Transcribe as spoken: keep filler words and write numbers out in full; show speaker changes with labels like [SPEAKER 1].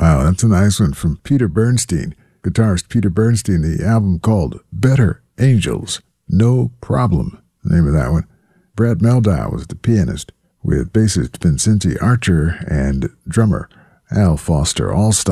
[SPEAKER 1] Wow, that's a nice one from Peter Bernstein. Guitarist Peter Bernstein, the album called Better Angels, No Problem, the name of that one. Brad Mehldau was the pianist, with bassist Vincente Archer and drummer Al Foster. All